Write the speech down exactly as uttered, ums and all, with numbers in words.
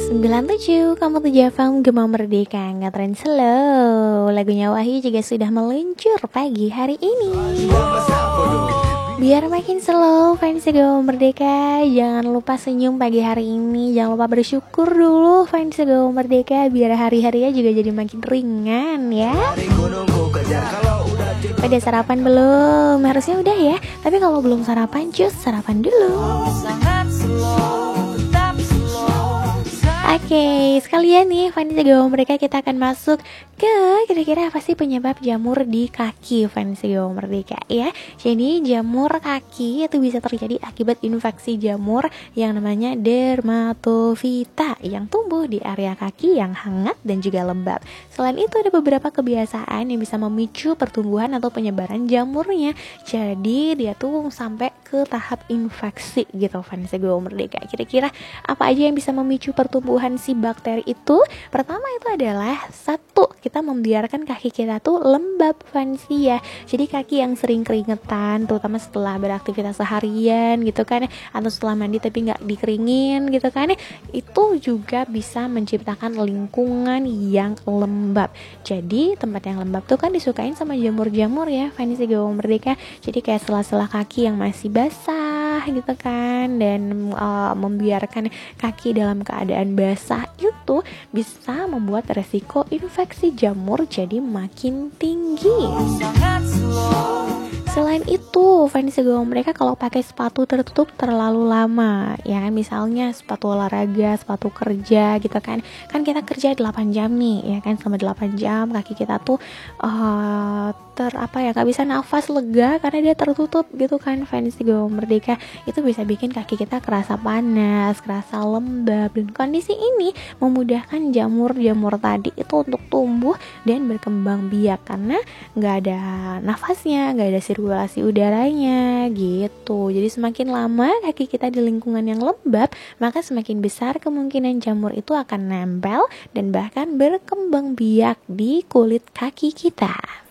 sembilan tujuh Kamu tuh Jafam Gema Merdeka ngetren slow. Lagunya Wahyu juga sudah meluncur pagi hari ini. Biar makin slow fans Gema Merdeka, jangan lupa senyum pagi hari ini. Jangan lupa bersyukur dulu fans Gema Merdeka, biar hari-harinya juga jadi makin ringan ya. Pada sarapan belum? Harusnya udah ya. Tapi kalau belum sarapan, cus sarapan dulu. Oke, okay, sekalian nih fans Gema Merdeka, kita akan masuk ke kira-kira apa sih penyebab jamur di kaki fans Gema Merdeka ya. Jadi jamur kaki itu bisa terjadi akibat infeksi jamur yang namanya dermatofita yang tumbuh di area kaki yang hangat dan juga lembab. Selain itu ada beberapa kebiasaan yang bisa memicu pertumbuhan atau penyebaran jamurnya. Jadi dia tuh sampai ke tahap infeksi gitu fans Gema Merdeka. Kira-kira apa aja yang bisa memicu pertumbuhan si bakteri itu? Pertama itu adalah satu, kita membiarkan kaki kita tuh lembab fancy ya. Jadi kaki yang sering keringetan, terutama setelah beraktivitas seharian gitu kan, atau setelah mandi tapi nggak dikeringin gitu kan, itu juga bisa menciptakan lingkungan yang lembab. Jadi tempat yang lembab tuh kan disukain sama jamur-jamur ya fancy Gema Merdeka. Jadi kayak sela-sela kaki yang masih basah gitu kan, dan uh, membiarkan kaki dalam keadaan basah itu bisa membuat resiko infeksi jamur jadi makin tinggi. Selain itu, fans Gema Merdeka kalau pakai sepatu tertutup terlalu lama, ya kan, misalnya sepatu olahraga, sepatu kerja gitu kan, kan kita kerja delapan jam nih, ya kan, selama delapan jam kaki kita tuh uh, ter apa ya, nggak bisa nafas lega karena dia tertutup gitu kan, fans Gema Merdeka. Itu bisa bikin kaki kita kerasa panas, kerasa lembab, dan kondisi ini memudahkan jamur-jamur tadi itu untuk tumbuh dan berkembang biak karena nggak ada nafasnya, nggak ada sirkulasi udaranya gitu. Jadi semakin lama kaki kita di lingkungan yang lembab, maka semakin besar kemungkinan jamur itu akan nempel dan bahkan berkembang biak di kulit kaki kita.